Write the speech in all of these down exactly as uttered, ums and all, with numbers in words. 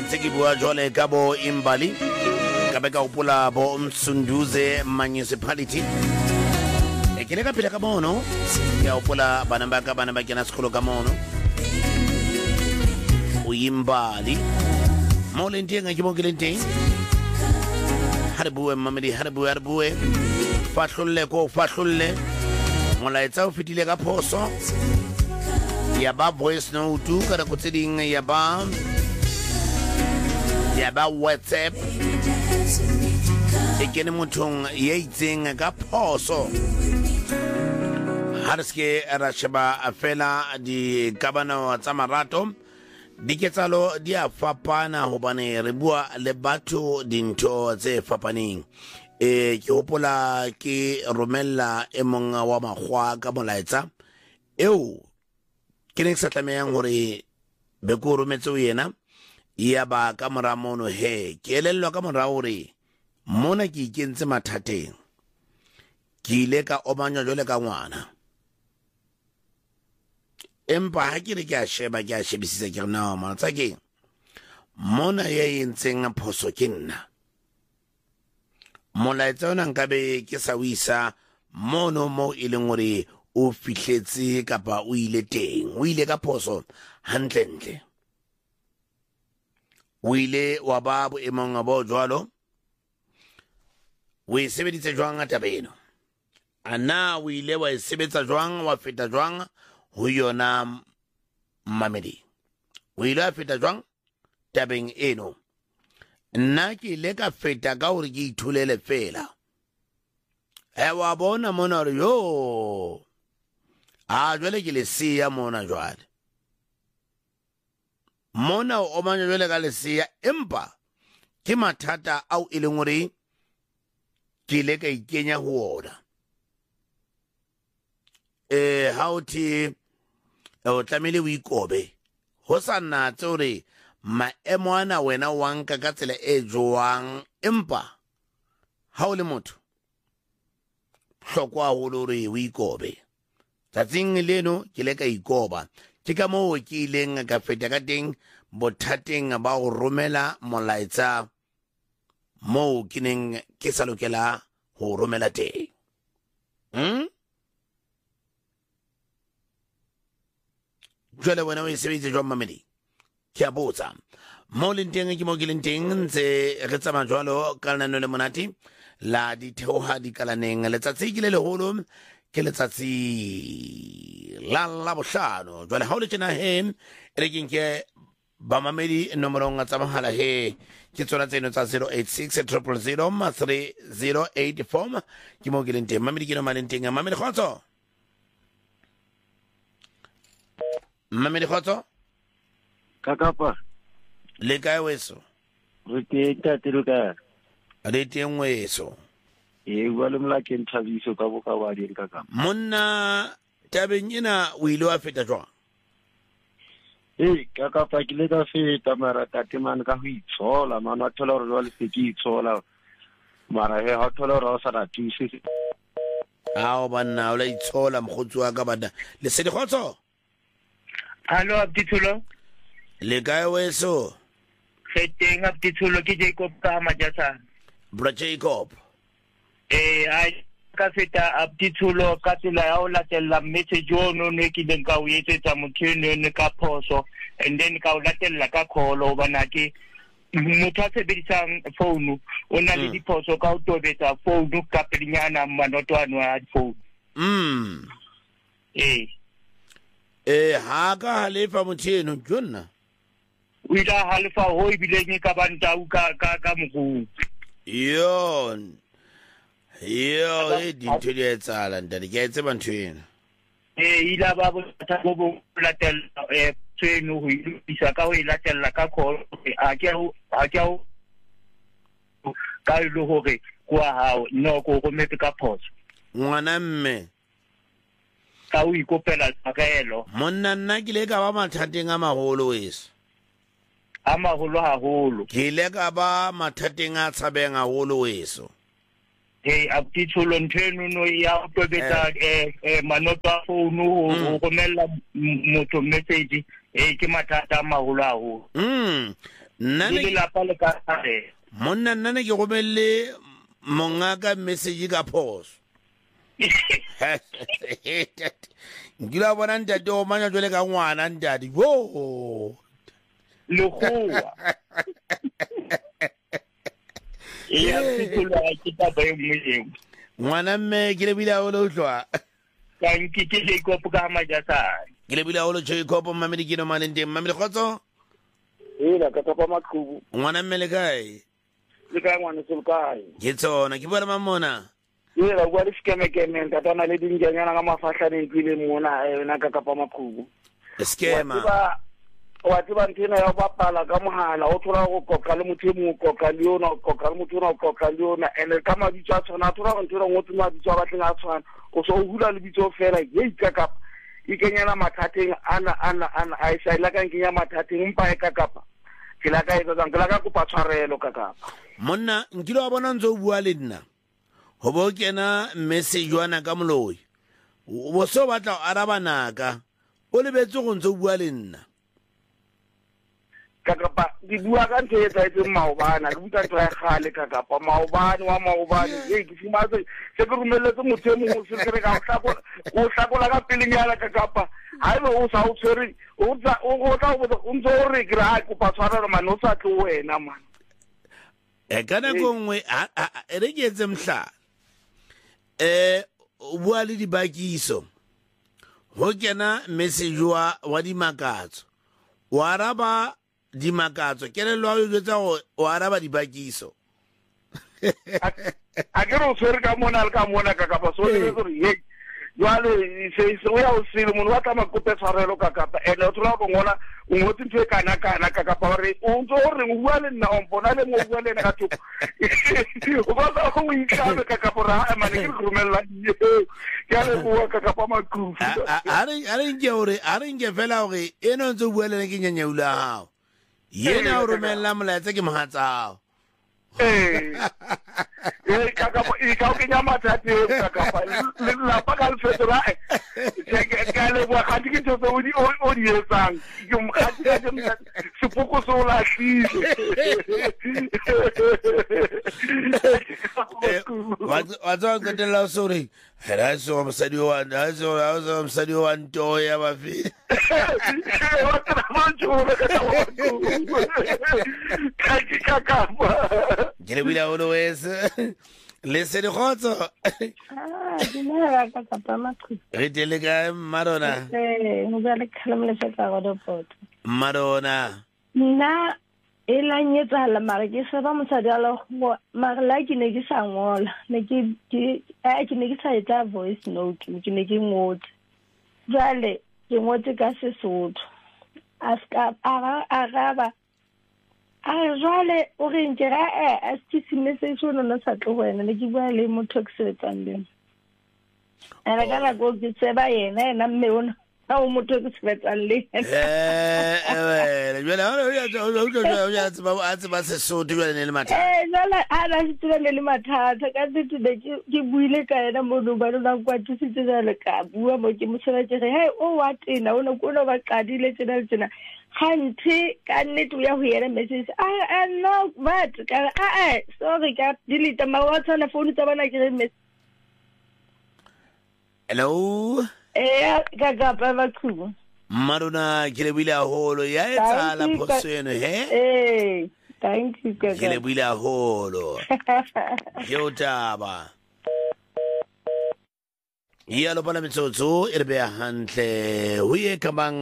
ntse ke bua jwale ka bo Imbali ka be ka hopola bo Msunduze municipality e ke le ka phela ka mono ke hopola bana ba ka bana ba kena sekolo ka mono o Imbali mo le nteng ke mo ke le nteng ha re bua mamedi ha re bua ha re bua fahlolle ko fahlolle molaetsa o fetile ka phoso ya ba voice note ka re go tseding ya ba ya ba WhatsApp e kene mothong ya itseng ka phoso ha re ske ra sheba fela di kabana tsa marato diketsalo di a fapana hobane re bua le batho dintho tse fapaneng e ke hopola ke romella e mong wa magwa ka molaetsa eo ke ne sa tlamehang hore be ko rometse o yena ya ba ka mora mono he ke elellwa ka mora hore mona ke ikentse mathateng ke ile ka omanya jole ka ngwana empa ha ke re ke a sheba ke a shebisisa ke re na matsa ke mona ye entseng phoso ke nna molaetsa ona nkabe ke sa wisa mono mo e leng hore o fihletse kapa o ile teng o ile ka phoso hantle ntle o ile wa ba boemong bo jwalo o e sebeditse jwang a tabeno ana o ile wa e sebetsa jwang wa feta jwang ho yona mamedi o ile a feta jwang tabeng eno nna ke ile ka feta ka hore ke ithulele fela e wa bona mona hore yo a jwale ke le siya mona jwale mona o omanya jwale ka le siya empa ke mathata au e leng hore ke ile ka ikenya ho ona e ha o ti o tlamehile o ikobe ho sa natse hore maemo ana wena wa nka ka tsela e jwang empa ha o le motho hlokwa ho hore o ikobe tsatsing leno ke le ka ikoba ke ka moo ke ileng ka feta ka teng bothateng ba go romela molaetsa moo ke neng ke sa lokela ho romela teng hm jwale wena o e sebeditse jwang mamedi ke a botsa mo le nteng ke mo ke le nteng ntse re tsamaya jwalo ka lenaneo le monate la ditheoha di kalaneng letsatsi ke le leholo ke letsatsi la la bohlano jwale ha o le tjena he re ke nke ba mamedi nomorong tsa mahala he ke tsona tseno tsa zero eight six zero zero zero three zero eight four ke mo ke le nteng mamedi ke no ma le nteng mamedi khotso mamedi khotso kakapa le kae weso re te tate le ka re teng weso e bua le mola ke nthabiso ka boka wa di kakapa monna tabeng ena o ile wa feta jwang e kakapa ke le ka feta mara tate man ka ho itshola man wa thola hore jwale se ke itshola mara he ha thola hore o sa ratise ao banna o la itshola mogotsi wa ka bana le se di khotso Hello Abdithulo le kae weso Feteng Abdithulo ke Jacob ka Majasa bro Jacob eh ai ka feta Abdithulo ka tsela ya o latella message ono ne ke deng ka o etsetsa motho ne ka phoso and then ka o latella ka call o bana ke motho a sebedisang phone o na le diphoso ka o tobetsa phone ka pedinyana manotwana a phone mm eh eh ha ka halefa motheno jonna o ila halefa ho ibileng ka banta u ka ka ka mogu yo yo e dintho di etsala ndane ke etse banthwena eh ila ba bo tsa bo bo latella eh tseno ho isa ka ho latella ka call a ke a ke ka ile hore kwa hao no ko go metse ka phoso ngwana mme ka o ikopela tsakaelo monna nna ke le ka ba mathateng a magolo weso a magolo haholo ke le ka ba mathateng a tshabeng haholo weso hey abuti tsholo ntheno no ya tobetsa eh eh manoto a phone o romella motho message eh ke mathata a maholo a ho mm nna le la pale ka re monna nna ne ke romelle mongaka message ka phoso ngila bona ntate o manya jole ka ngwana ntate wo le khoa ya tsholo a kita ba mo ngwana mme ke le bila o lo hlwa ka nki ke le kopo ka majasa ke le bila o lo Jacob mamedi ke no malente mamedi khotso e la ka tapa maqhubu ngwana mme le kae le ka ngwana se kae ke tsona ke bua mamona e la bua le skeme keme ntatana le dingenyana ka mafahlane nkile mona ena ka kapa maqhubu skema wa tseba nthena ya bapala ka mohala o thola go koka le motho mo koka le yona koka le motho o koka le yona ene ka mabitso a tsona thola go nthola ngotse mabitso a batlang a tswana o so o hula le bitso fela ye ikakapa ikenyana mathateng ana ana ana a isa ila ka nkenya mathateng mpa e kakapa ke la ka etsa ke la ka kopa tshwarelo kakapa monna nkile wa bona ntse o bua le nna ho bo kena message wana ka moloi o so batla o araba naka o lebetse go ntse o bua le nna kakapa di bua ka ntse etsa etse maobana ke butsa tla khale kakapa maobane wa maobane ye ke fumatse se ke rumelletse motho mo se ke ka hlakola o hlakola ka pelenyana kakapa ha ebe o sa o tshwere o tsa o tla o ntse o re gra ko pa tshwarela man o sa tlo wena man e kana gongwe e re ke etse mhla eh o bua le dibakiso ho kena message wa wa dimakatso o araba dimakatso ke le lo yo tsa o araba dibakiso a ke ro tshwere ka mona le ka mona ka kapa so le re ye jwale se se o ya o sile mona wa tla makope tshwarelo ka kapa ene o tla go ngona o ngotse ntwe kana kana ka kapa re o ntso re o bua le nna o mpona le mo bua le nna ka thoko o ba ba go itlabe ka kapa ra mane ke rumella ye ke le bua ka kapa makrufu are are nge ore are nge fela gore eno ntso bua le ke nyanyaula hao yena o romella molaetsa ke mohatsao eh eh kakapa e ka ke nyama tsate kakapa le la pa ka le fetola ke ka le bua ga ke tso o di o di etsang ke mo ga ke ke se poko so la shi wa tswa ka tela sorry hela so msadi wa na so so msadi wa nto ya bafi wa tra manjo ka ka ka kakapa Jere bila o loes le se di khotso ah dinela ka kapa makhu re tele ka marona eh mo ba le khalam le setsa go dopot marona nna e la nyetsa la mare ke se ba mosadi a lo go mare la ke ne ke sa ngola ne ke ke a ke ne ke sa etsa voice note ke ne ke ngotse jale ke ngotse ka Sesotho aska ara araba a jwale o re ntjera e a se message no no sa tlo wena ne ke bua le motho ke se tsandeng ana kana go ke tseba yena ena mme ona ha o motho ke se tsalle eh eh jwale ha o ya o o ya tseba a tseba Sesotho jwale ne le mathata eh jwale a la tseba le le mathata ka tsitse de ke buile ka ena mo no ba no kwa tsitse jwale ka bua mo ke mo tsela tsere hey o wa tena o no ko no ba qadile tsena tsena Hanti can it we are here message I am no but I sorry ka delete my WhatsApp phone tsa bana ke message hello eh ka ka pa ba khu marona ke le bila holo ya etsa la phoseno he eh thank you ka ke le bila holo yo taba ya lo bana metsotso e re be hantle ho ye kabang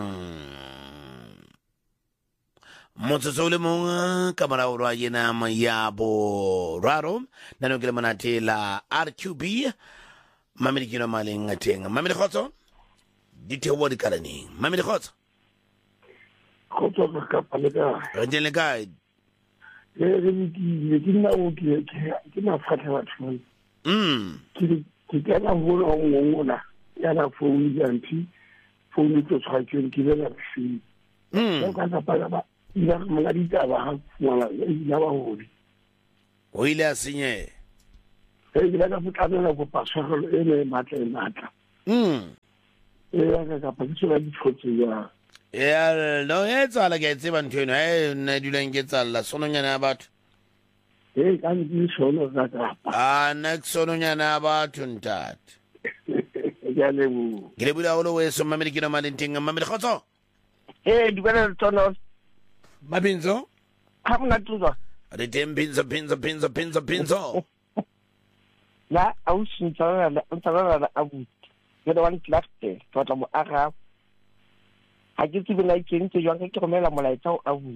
motsotso le mong ka mara o rwa yena mayabo raro nano ke le monate la R Q B mamedi ke no maleng a teng mamedi khotso di thewo di kalaneng mamedi khotso khotso ka pa le ka re le ka e re di di na o ke ke na fatla batho mm ke ke ka na ho no ngona ya na phone janti phone to tshwake ke le na fi mm ka ka pa ba ya mga ditaba ha wala ya ba hodi o ile a senye e ke la ka fetlanela go paswagelo e le matla e matla mm e ya ka ka patso ya ditlhotse ya ya no etsa la ke tseba ntho eno e nna duleng ke tsalla sononyana ya batho e ka di solo ka ka a next sononyana ya batho ntate ya le bu ke le bula holo we so mamedi ke no malenting mamedi khotso e di bana tsono mabinzo ha mna tuzo re tem pinzo pinzo pinzo pinzo pinzo la au sintsa la ntsa la abu ke do wan plaste to tla mo aga ha ke tsebe la ke ntse jwa ke romela molaetsa o abu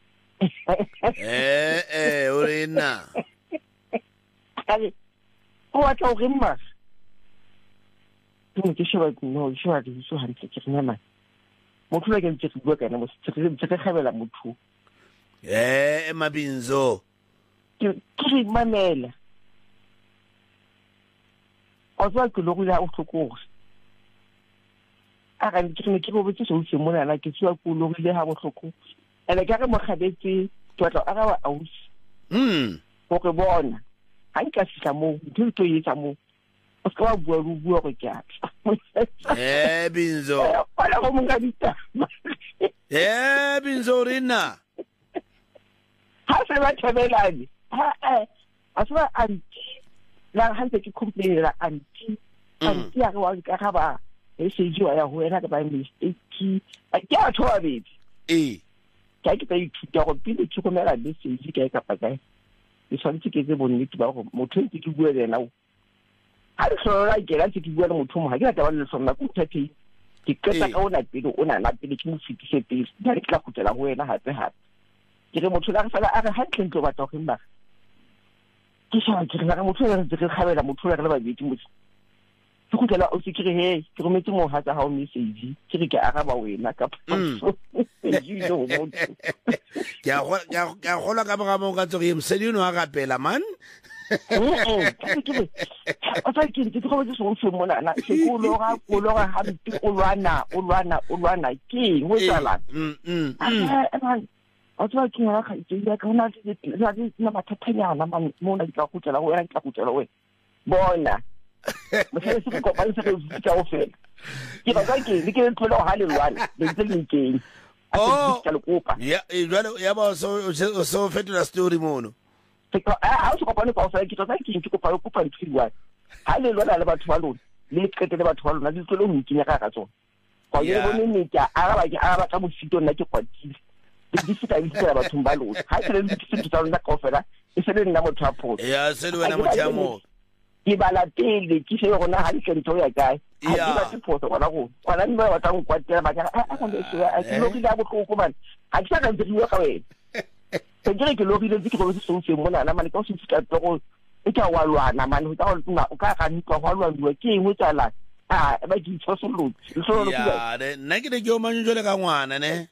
eh eh orina ale o wa tla o rimma tu ke shwa no shwa di so hantle ke rena motho le ke ntse ke bua kana mo se ke khabela motho eh mabinzo ke ke mamela o tswa ke lo go ya o tlhokore a ga ke ne ke go botse so se mona la ke tswa ko lo ile ha botlhoko ene ka re mo gabetse totla a ga wa ausi mm go ke bona ha nka fihla mo ntho to yetsa mo o ska wa bua ru bua go tja eh binzo ala go monga dita eh binzo rina ha se ba tshebelane ha eh a se ba anti la ha ntse ke complain la anti anti ya go ka ga ba e se jiwa ya ho ena ka ba mistake a ke a thoa bedi eh ka ke tla ithuta go pele ke go mela message ka ka pa kae e tshwanetse ke ze bonnete ba go motho ntse ke bua le ena o ha re hlola ke la ke bua le motho mo ha ke la taba le sona ku thathe ke keta ka ona pele ona na pele ke mo fitise pele ba re tla kutela ho wena hape hape ke re motho la re fela a re hantle ntlo ba tlo gimba ke sa ke re motho le re re khabela motho le re ba beti mo ke kutela o se ke re he ke rometse mo ha tsa ha o message ke re ke araba wena ka phatso you know motho ya go ya go la ka ba mo ka tso ke msedi no ga pela man eh ke o tla ke ke go botse so mo mona na se ko lo ga ko lo ga hampi o lwana o lwana o lwana ke ho tsala mm mm o tswa ke ya ga ke ya ka na ke ya ke na mathathanyana man mo na ka kutela go wena ka kutela we bona mo se se ko ba se ke ka o fe ke ba ka ke ke ntlo ha le lwana le ntse le ke oh ya e jwale ya ba so so fetola story mono ke a o se ko pa le ka o fe ke tla ke ke ko pa ko pa nthiwa ha le lwana le batho ba lona le tlete le batho ba lona di tlole mo ikinya ka ka tsona kwa ye bone ne ke a ba ke a ba ka mo fito nna ke kwatile di fita di fita batho ba lona ha ke le di fita tsa lona ka o fela e se le nna motho a photo ya se le wena motho ya mo ke bala tele ke se gona ha ke ntho ya kae ha ba se photo gona go gona ni ba batla go kwatela ba ka a ka le se a ke lo ke ga botlhoko ba ha ke sa ka ntse ka wena se ke ke lo ke le ke go se so se mona na mane ka se fita to e ka wa lwana mane o ka o ka ga ni ka wa lwana ke eng o tsala a ba ke tsoso lo so lo ya ne nna ke le ke o manjole ka ngwana ne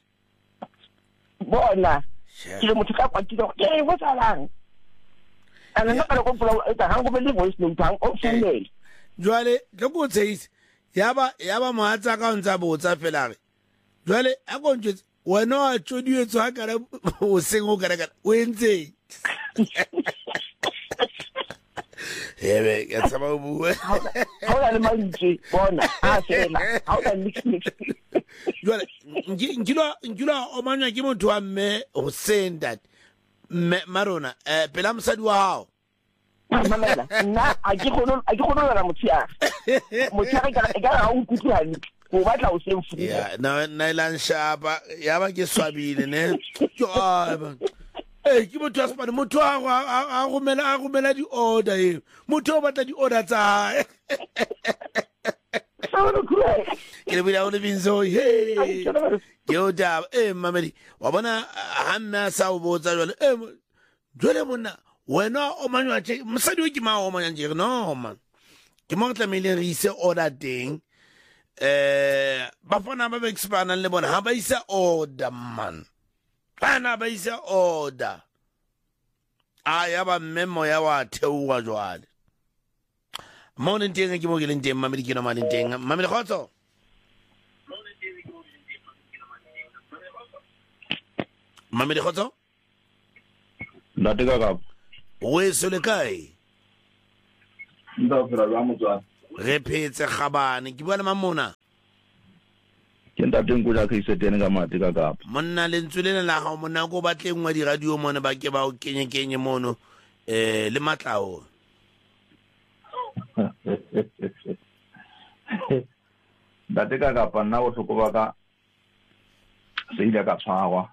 bona ke mo tsaka kwatile ke eng o tsalang ana na ka go pula eta ha go be le voice note ha o founela jwale ke go tseise yaba yaba mohatsa ka ntsa botsa fela re jwale a go ntse wena wa tshodietso ha kare o sengo kare kare o entse ebe ya tsaba o bua ha o le mantsi bona a fela ha o le mix mix jwale ngilwa ngilwa o manya ke motho wa mme o senda me marona eh pela msadi wa hao mamela na a ke gono a ke gono la motsia motsia ka ka ga o kutlu ha ni go batla o se mfu ya na na ilan shapa ya ba ke swabile ne jo eh ke motho a spana motho a a go mela a go mela di order e motho o batla di order tsa ke le bila o le binzo he yo da eh mamedi wa bona hanna sa o botsa jwale eh jwale monna wena o manywa tse mosadi o ke ma o manya jere no man ke mo tlamile re ise order ding eh ba fona ba expana le bona ha ba isa order man bana ba isa order aya ba memo ya wa theua jwale mo ne teng ke mo ke le teng mamedi ke no mane teng mamedi khotso mamedi khotso Ntate ka ka we sole kai Nda fela ba motswa. re phetse kgabane ke bua le mamona Ke ntate Nkuja ka isetene ka mati ka Kapa. monna le ntsulele la ga monna go batleng wa di radio mona ba ke ba o kenye kenye mono eh le matlao Ntate ka Kapa nna o tlhoko ba ka se ile ka tshwarwa.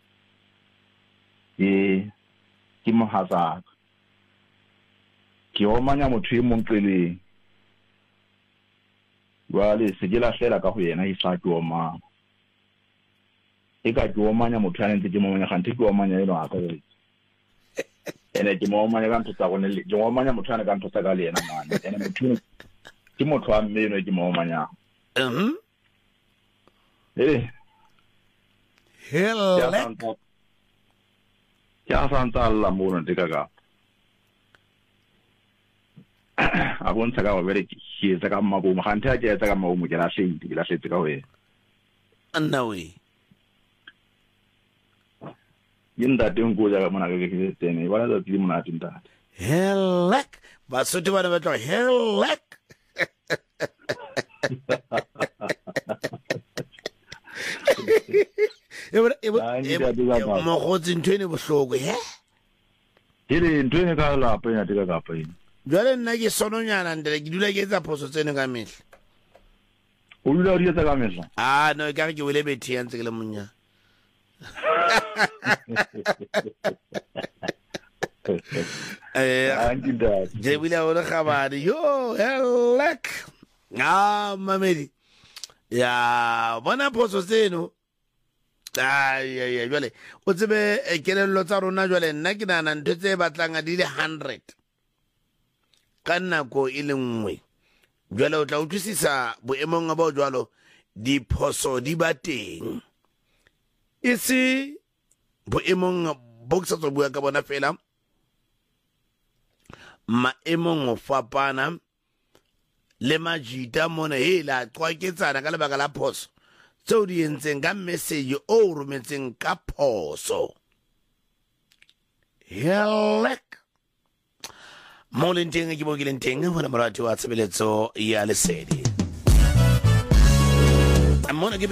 Ke ke mohazaka. Ke omanya motho e mong tseleng. Wale se ke lahlela ka go yena e sa ke oma. E ka ke omanya motho a ntse ke mo omanya gante ke omanya eno a ka re. Ene ke mo omanya ka ntse tsa gone le ke omanya motho a ne ka ntse ka le yena mane. Ene motho ke motho a mmeno ke mo omanya. mhm Eh hele ya santsa alla mo nte ka ka. A bontsha ka ba bere ke etsa ka mmabomo gante a ke etsa ka mmabomo ke la sente ke la sente ka wena anna we yinda teng go ja ka mona ka ke tene ba la tsi mona tinta helek ba sote bana ba tlo helek e bora e bora mo go tsintwene bohloko he ile ntwene ka la pa ina tika ka pa ina jwale nna ke sononyana ndele ke dula ke etsa phoso tsene ka mehla o dula ri etsa ka mehla ah no ka ke wele bethi ya ntse ke le monya eh angida je bila o khabane yo helek ah mamedi ya bona phoso tseno ai ai jwale o tsebe kelello tsa rona jwale nna ke nana ntse tse batlang a di le one hundred ka nako e le nngwe jwale o tla utlwisisa boemong ba jwalo diphoso di ba teng e se boemong boxa tso bua ka bona fela maemong o fapana le majita mona he la twaketsana ka lebaka la phoso tseo di entseng ka message o rometseng ka phoso helek mo le nteng ke bo ke le nteng bona morati wa tshebeletso ya lesedi amona ke